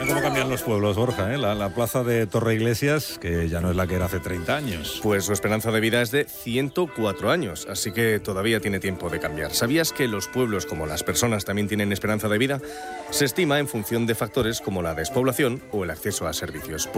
cómo cambian los pueblos, Borja, ¿eh? La plaza de Torreiglesias, que ya no es la que era hace 30 años. Pues su esperanza de vida es de 104 años, así que todavía tiene tiempo de cambiar. ¿Sabías que los pueblos, como las personas, también tienen esperanza de vida? Se estima en función de factores como la despoblación o el acceso a servicios.